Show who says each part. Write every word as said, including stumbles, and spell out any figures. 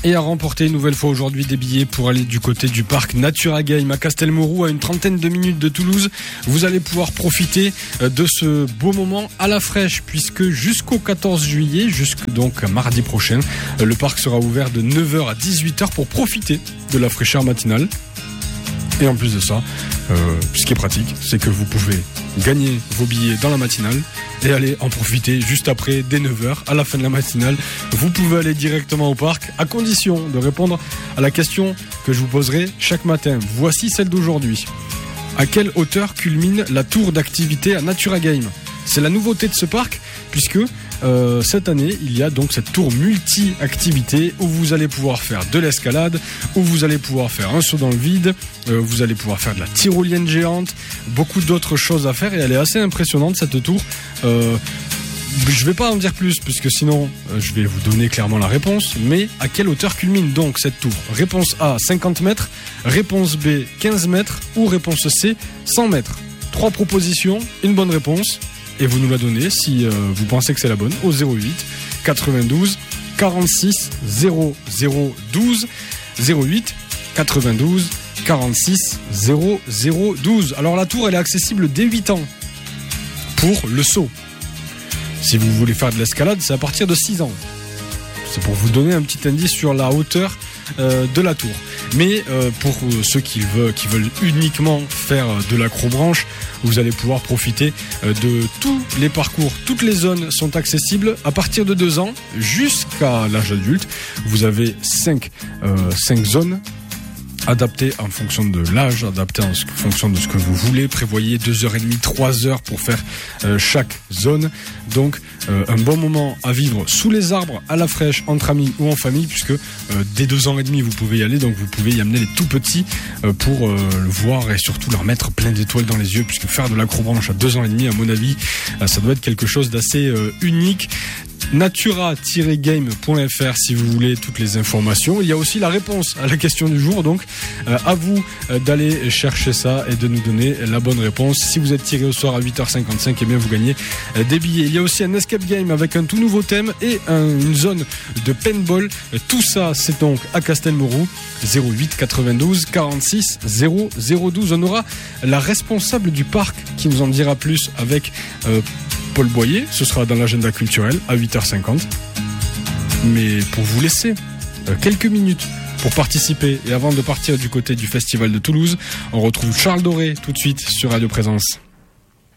Speaker 1: Et à remporter une nouvelle fois aujourd'hui des billets pour aller du côté du parc Natura Game à Castelmourou, à une trentaine de minutes de Toulouse. Vous allez pouvoir profiter de ce beau moment à la fraîche, puisque jusqu'au quatorze juillet, jusque donc mardi prochain, le parc sera ouvert de neuf heures à dix-huit heures pour profiter de la fraîcheur matinale. Et en plus de ça, euh, ce qui est pratique, c'est que vous pouvez gagner vos billets dans la matinale et aller en profiter juste après, dès neuf heures, à la fin de la matinale. Vous pouvez aller directement au parc, à condition de répondre à la question que je vous poserai chaque matin. Voici celle d'aujourd'hui. À quelle hauteur culmine la tour d'activité à Natura Game ? C'est la nouveauté de ce parc, puisque euh, cette année, il y a donc cette tour multi-activité où vous allez pouvoir faire de l'escalade, où vous allez pouvoir faire un saut dans le vide, euh, vous allez pouvoir faire de la tyrolienne géante, beaucoup d'autres choses à faire, et elle est assez impressionnante cette tour. Euh, je ne vais pas en dire plus, puisque sinon euh, je vais vous donner clairement la réponse, mais à quelle hauteur culmine donc cette tour ? Réponse A, cinquante mètres, réponse B, quinze mètres, ou réponse C, cent mètres. Trois propositions, une bonne réponse. Et vous nous la donnez si euh, vous pensez que c'est la bonne au zéro huit quatre-vingt-douze quarante-six zéro zéro douze zéro huit quatre-vingt-douze quarante-six zéro zéro douze. Alors la tour elle est accessible dès huit ans pour le saut. Si vous voulez faire de l'escalade, c'est à partir de six ans. C'est pour vous donner un petit indice sur la hauteur euh, de la tour. Mais euh, pour ceux qui veulent, qui veulent uniquement faire de l'acrobranche, vous allez pouvoir profiter euh, de tous les parcours. Toutes les zones sont accessibles à partir de deux ans jusqu'à l'âge adulte. Vous avez cinq zones adapté en fonction de l'âge, adapté en fonction de ce que vous voulez. Prévoyez deux heures trente, trois heures pour faire euh, chaque zone. Donc euh, un bon moment à vivre sous les arbres, à la fraîche, entre amis ou en famille, puisque euh, dès deux ans et demi vous pouvez y aller, donc vous pouvez y amener les tout petits euh, pour euh, le voir et surtout leur mettre plein d'étoiles dans les yeux, puisque faire de l'acrobranche à deux ans et demi, à mon avis, euh, ça doit être quelque chose d'assez euh, unique. natura tiret game point f r si vous voulez toutes les informations. Il y a aussi la réponse à la question du jour, donc euh, à vous euh, d'aller chercher ça et de nous donner la bonne réponse. Si vous êtes tiré au sort à huit heures cinquante-cinq, eh bien vous gagnez euh, des billets. Il y a aussi un escape game avec un tout nouveau thème et un, une zone de paintball. Tout ça c'est donc à Castelmourou. Zéro huit quatre-vingt-douze quarante-six zéro zéro douze. On aura la responsable du parc qui nous en dira plus avec euh, Paul Boyer. Ce sera dans l'agenda culturel à huit heures cinquante. Mais pour vous laisser euh, quelques minutes pour participer et avant de partir du côté du Festival de Toulouse, on retrouve Charles Doré tout de suite sur Radio Présence.